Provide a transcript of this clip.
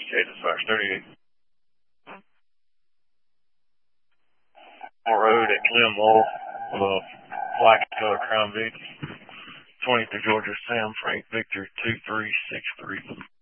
38. Road at Glenmore, black color Crown Vic. 23 Georgia, Sam Frank Victor 2363.